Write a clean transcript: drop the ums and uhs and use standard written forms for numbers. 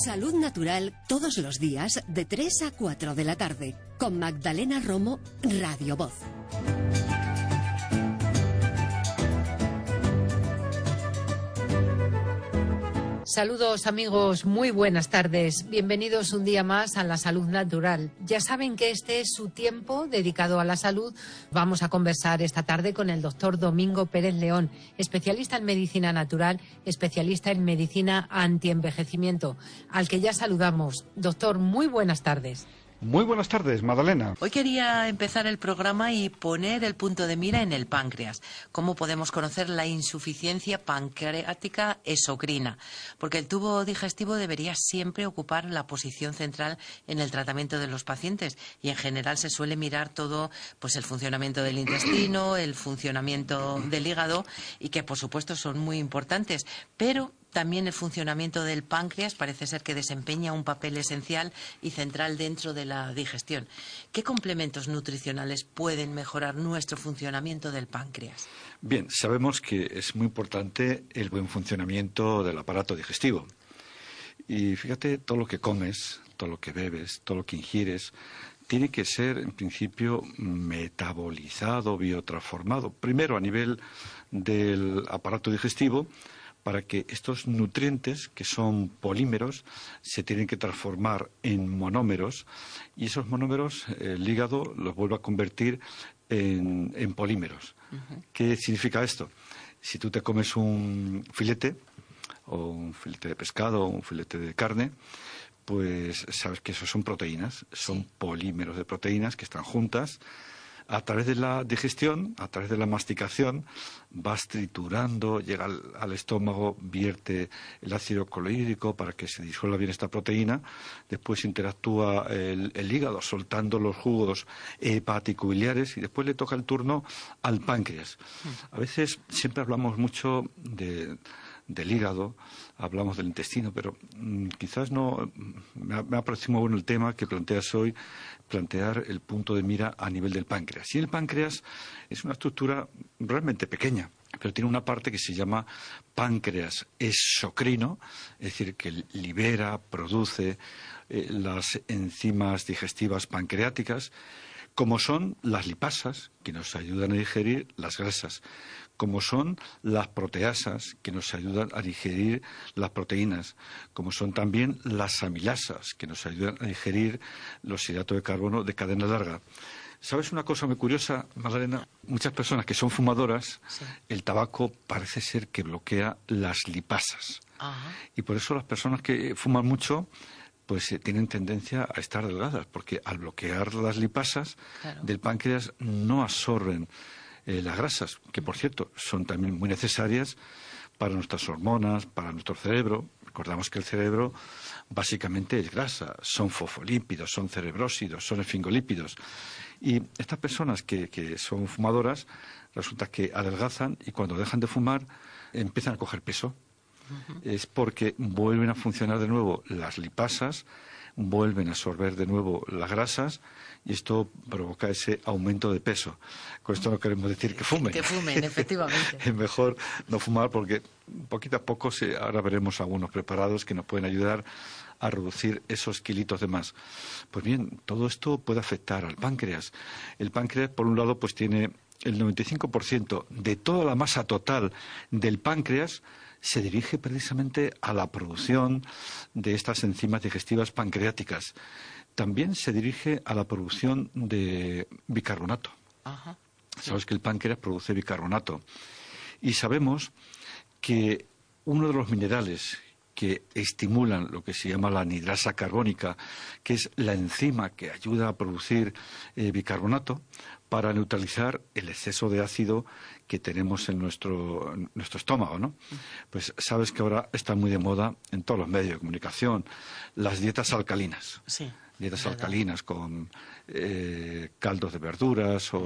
Salud Natural todos los días de 3 a 4 de la tarde con Magdalena Romo, Radio Voz. Saludos amigos, muy buenas tardes. Bienvenidos un día más a La Salud Natural. Ya saben que este es su tiempo dedicado a la salud. Vamos a conversar esta tarde con el doctor Domingo Pérez León, especialista en medicina natural, especialista en medicina antienvejecimiento, al que ya saludamos. Doctor, muy buenas tardes. Muy buenas tardes, Magdalena. Hoy quería empezar el programa y poner el punto de mira en el páncreas. ¿Cómo podemos conocer la insuficiencia pancreática exocrina? Porque el tubo digestivo debería siempre ocupar la posición central en el tratamiento de los pacientes y en general se suele mirar todo, pues el funcionamiento del intestino, el funcionamiento del hígado y que por supuesto son muy importantes, pero también el funcionamiento del páncreas parece ser que desempeña un papel esencial y central dentro de la digestión. ¿Qué complementos nutricionales pueden mejorar nuestro funcionamiento del páncreas? Bien, sabemos que es muy importante el buen funcionamiento del aparato digestivo. Y fíjate, todo lo que comes, todo lo que bebes, todo lo que ingieres, tiene que ser, en principio, metabolizado, biotransformado. Primero, a nivel del aparato digestivo, para que estos nutrientes, que son polímeros, se tienen que transformar en monómeros y esos monómeros el hígado los vuelve a convertir en polímeros. ¿Qué significa esto? Si tú te comes un filete, o un filete de pescado, o un filete de carne, pues sabes que esos son proteínas, son polímeros de proteínas que están juntas. A través de la digestión, a través de la masticación, vas triturando, llega al estómago, vierte el ácido clorhídrico para que se disuelva bien esta proteína. Después interactúa el hígado soltando los jugos hepático-biliares y después le toca el turno al páncreas. A veces siempre hablamos mucho del hígado, hablamos del intestino, pero quizás no me ha parecido muy bueno el tema que planteas hoy, plantear el punto de mira a nivel del páncreas. Y el páncreas es una estructura realmente pequeña, pero tiene una parte que se llama páncreas exocrino, es decir, que libera, produce las enzimas digestivas pancreáticas, como son las lipasas, que nos ayudan a digerir las grasas, como son las proteasas, que nos ayudan a digerir las proteínas, como son también las amilasas, que nos ayudan a digerir los hidratos de carbono de cadena larga. ¿Sabes una cosa muy curiosa, Magdalena? Muchas personas que son fumadoras, el tabaco parece ser que bloquea las lipasas. Y por eso las personas que fuman mucho pues tienen tendencia a estar delgadas, porque al bloquear las lipasas del páncreas no absorben las grasas, que por cierto son también muy necesarias para nuestras hormonas, para nuestro cerebro. Recordamos que el cerebro básicamente es grasa, son fosfolípidos, son cerebrósidos, son esfingolípidos. Y estas personas que son fumadoras, resulta que adelgazan y cuando dejan de fumar empiezan a coger peso. Es porque vuelven a funcionar de nuevo las lipasas, vuelven a absorber de nuevo las grasas y esto provoca ese aumento de peso. Con esto no queremos decir que fumen. Que fumen, efectivamente. Es mejor no fumar porque poquito a poco ahora veremos algunos preparados que nos pueden ayudar a reducir esos kilitos de más. Pues bien, todo esto puede afectar al páncreas. El páncreas, por un lado, pues tiene el 95% de toda la masa total del páncreas se dirige precisamente a la producción de estas enzimas digestivas pancreáticas. También se dirige a la producción de bicarbonato. Sabes que el páncreas produce bicarbonato. Y sabemos que uno de los minerales que estimulan lo que se llama la anhidrasa carbónica, que es la enzima que ayuda a producir bicarbonato para neutralizar el exceso de ácido que tenemos en nuestro estómago, ¿no? Pues sabes que ahora está muy de moda en todos los medios de comunicación las dietas alcalinas. Dietas alcalinas con caldos de verduras o